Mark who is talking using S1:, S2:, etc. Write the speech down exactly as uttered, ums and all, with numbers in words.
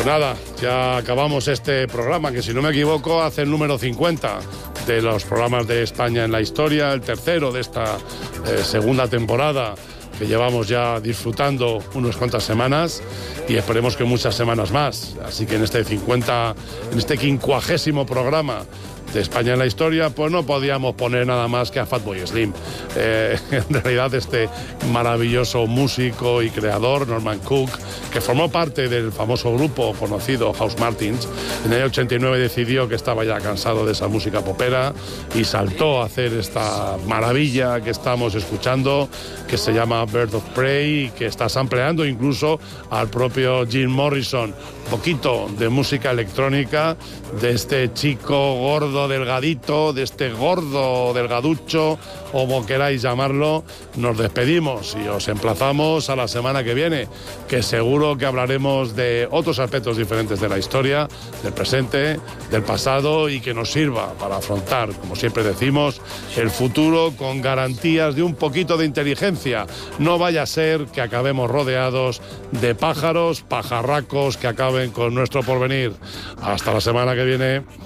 S1: Pues nada, ya acabamos este programa, que si no me equivoco hace el número cincuenta de los programas de España en la historia, el tercero de esta eh, segunda temporada que llevamos ya disfrutando unas cuantas semanas y esperemos que muchas semanas más. Así que en este cincuenta, en este quincuagésimo programa de España en la historia, pues no podíamos poner nada más que a Fatboy Slim. Eh, en realidad este maravilloso músico y creador, Norman Cook, que formó parte del famoso grupo conocido House Martins, en el año ochenta y nueve decidió que estaba ya cansado de esa música popera y saltó a hacer esta maravilla que estamos escuchando, que se llama Bird of Prey, y que está sampleando incluso al propio Jim Morrison. Un poquito de música electrónica de este chico gordo delgadito, de este gordo delgaducho, o como queráis llamarlo. Nos despedimos y os emplazamos a la semana que viene, que seguro que hablaremos de otros aspectos diferentes de la historia, del presente, del pasado, y que nos sirva para afrontar, como siempre decimos, el futuro con garantías de un poquito de inteligencia. No vaya a ser que acabemos rodeados de pájaros, pajarracos que acaben con nuestro porvenir. Hasta la semana que viene.